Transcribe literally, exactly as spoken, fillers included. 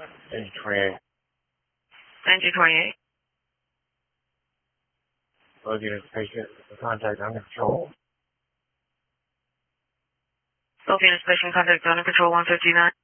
Engine twenty-eight. Engine twenty-eight. Load unit patient. Contact under control. Both units patient contact under control one fifty-nine.